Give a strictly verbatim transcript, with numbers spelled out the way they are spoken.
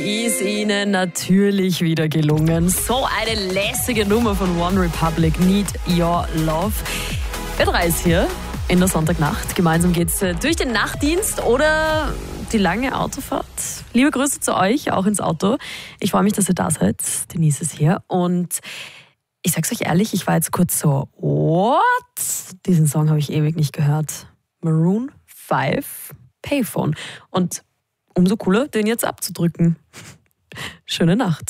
Ist Ihnen natürlich wieder gelungen. So eine lässige Nummer von One Republic, Need Your Love. Wir drei ist hier in der Sonntagnacht. Gemeinsam geht's durch den Nachtdienst oder die lange Autofahrt. Liebe Grüße zu euch, auch ins Auto. Ich freue mich, dass ihr da seid. Denise ist hier und ich sag's euch ehrlich, ich war jetzt kurz so, what? Diesen Song habe ich ewig nicht gehört. Maroon fünf, Payphone. Und umso cooler, den jetzt abzudrücken. Schöne Nacht.